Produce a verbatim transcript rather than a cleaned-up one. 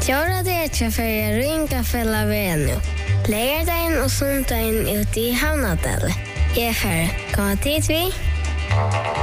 Tjåra det är inte för jag ringa fälla venu. Lägerdagen och sondagen ute i Havnadal. Jag är för. Kom tid vi.